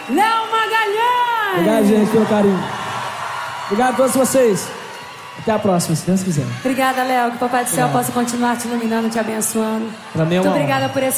Léo Magalhães! Obrigado, gente, pelo carinho. Obrigado a todos vocês. Até a próxima, se Deus quiser. Obrigada, Léo. Que o Papai do Céu possa continuar te iluminando, te abençoando. Pra mim é uma Muito obrigada por esse